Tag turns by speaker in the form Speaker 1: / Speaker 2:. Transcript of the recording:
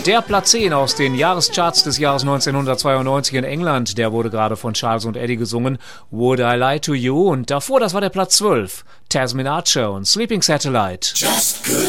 Speaker 1: Der Platz 10 aus den Jahrescharts des Jahres 1992 in England, der wurde gerade von Charles und Eddie gesungen, Would I Lie to You? Und davor, das war der Platz 12, Tasmin Archer und Sleeping Satellite.
Speaker 2: Just good